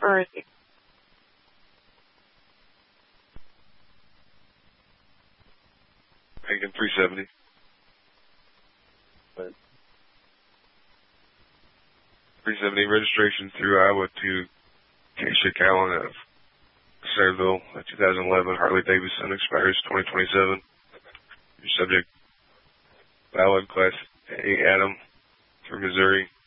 Or is he? Making 370. But 370 registration through Iowa to Keisha Cowan of Sayreville, 2011 Harley Davidson, expires 2027. Your subject, valid Class A Adam from Missouri.